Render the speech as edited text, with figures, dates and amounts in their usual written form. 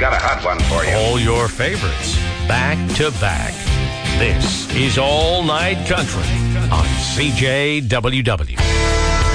got a hot one for you. All your favorites, back to back. This is All Night Country on CJWW.